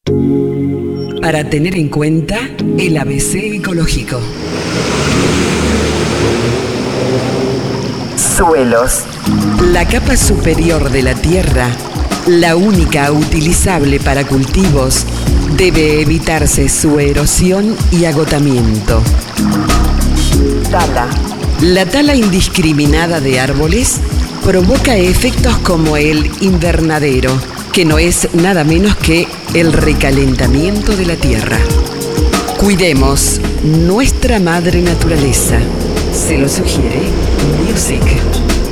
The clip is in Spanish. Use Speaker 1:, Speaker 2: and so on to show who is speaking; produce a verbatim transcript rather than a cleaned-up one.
Speaker 1: Para tener en cuenta el A B C ecológico. Suelos. La capa superior de la tierra, la única utilizable para cultivos, debe evitarse su erosión y agotamiento. Tala. La tala indiscriminada de árboles provoca efectos como el invernadero, que no es nada menos que el recalentamiento de la tierra. Cuidemos nuestra madre naturaleza. Se lo sugiere Music.